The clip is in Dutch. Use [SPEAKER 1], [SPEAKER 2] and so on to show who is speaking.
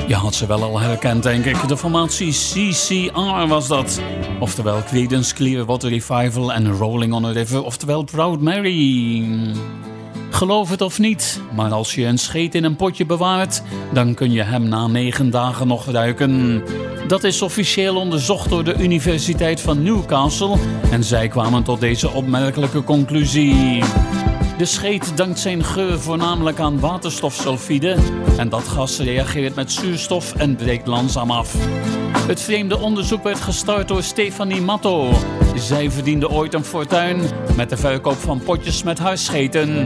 [SPEAKER 1] Je had ze wel al herkend, denk ik. De formatie CCR was dat. Oftewel Creedence Clearwater Revival en Rolling on a River. Oftewel Proud Mary. Geloof het of niet, maar als je een scheet in een potje bewaart, dan kun je hem na 9 dagen nog ruiken. Dat is officieel onderzocht door de Universiteit van Newcastle en zij kwamen tot deze opmerkelijke conclusie. De scheet dankt zijn geur voornamelijk aan waterstofsulfide en dat gas reageert met zuurstof en breekt langzaam af. Het vreemde onderzoek werd gestart door Stefanie Matto. Zij verdiende ooit een fortuin met de verkoop van potjes met haar scheten.